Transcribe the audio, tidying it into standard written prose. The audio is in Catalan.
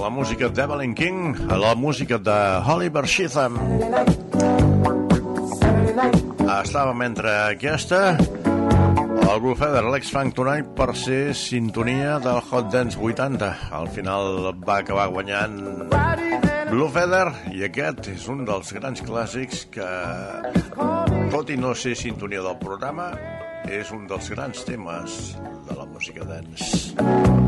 la música d'Evelyn King, la música de Oliver Sheatham. Estàvem entre aquesta, el Blue Feather, l'X Funk Tonight, per ser sintonia del Hot Dance 80. Al final va acabar guanyant Blue Feather, i aquest és un dels grans clàssics que, tot i no ser sintonia del programa, és un dels grans temes de la música dance.